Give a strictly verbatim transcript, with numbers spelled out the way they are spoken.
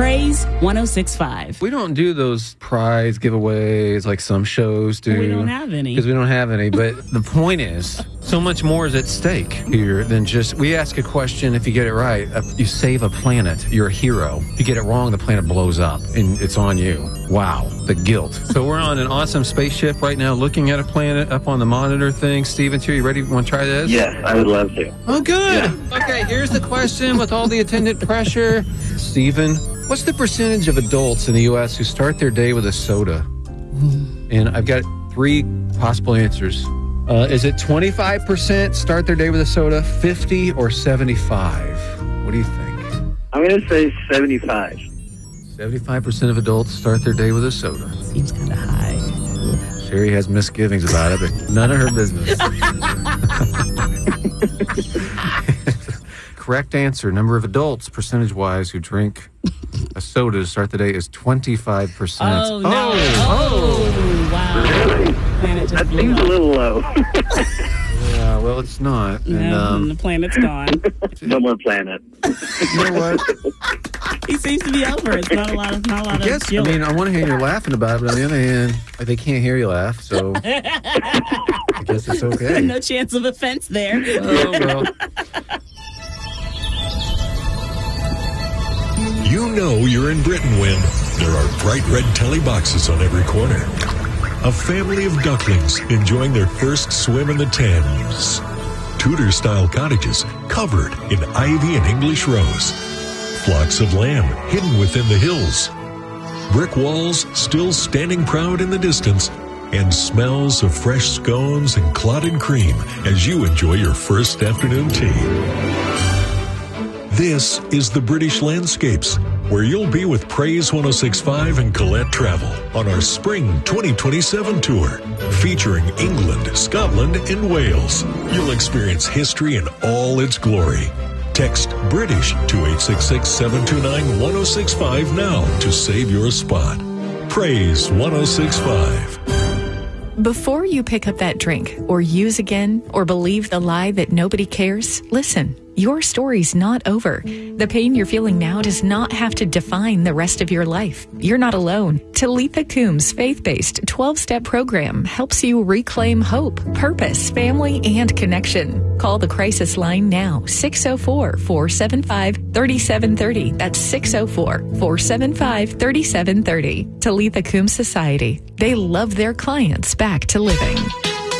Praise one oh six point five. We don't do those prize giveaways like some shows do. We don't have any. Because we don't have any. But the point is, so much more is at stake here than just, we ask a question, if you get it right, you save a planet, you're a hero. If you get it wrong, the planet blows up, and it's on you. Wow, the guilt. So we're on an awesome spaceship right now, looking at a planet up on the monitor thing. Steven's here, you ready? Want to try this? Yes, I would love to. Oh, good. Yeah. Okay, here's the question with all the attendant pressure. Steven, what's the percentage of adults in the U S who start their day with a soda? And I've got three possible answers. Uh, is it twenty-five percent start their day with a soda, fifty, or seventy-five? What do you think? I'm going to say seventy-five. seventy-five percent of adults start their day with a soda. Seems kind of high. Sherry has misgivings about it, but none of her business. Correct answer, number of adults, percentage-wise, who drink a soda to start the day is twenty-five percent. Oh, no. Oh, oh wow. Really? Planet just That blew seems up. a little low. Yeah, well, it's not. And, No, um, the planet's gone. No more planet. you know what? He seems to be over. It's not a lot of, not a lot I of guess, I guilt. mean, on one hand, you're laughing about it, but on the other hand, they can't hear you laugh, so I guess it's okay. No chance of offense there. Oh, well. You know you're in Britain when there are bright red telly boxes on every corner. A family of ducklings enjoying their first swim in the Thames. Tudor-style cottages covered in ivy and English rose. Flocks of lamb hidden within the hills. Brick walls still standing proud in the distance, and smells of fresh scones and clotted cream as you enjoy your first afternoon tea. This is the British Landscapes, where you'll be with Praise one oh six point five and Colette Travel on our Spring twenty twenty-seven tour, featuring England, Scotland, and Wales. You'll experience history in all its glory. Text BRITISH to eight six six, seven two nine, one oh six five now to save your spot. Praise one oh six point five. Before you pick up that drink or use again or believe the lie that nobody cares, listen. Your story's not over. The pain you're feeling now does not have to define the rest of your life. You're not alone. Talitha Coombs' faith-based twelve-step program helps you reclaim hope, purpose, family, and connection. Call the crisis line now, six oh four, four seven five, three seven three oh. That's six oh four, four seven five, three seven three oh. Talitha Coombs Society. They love their clients back to living.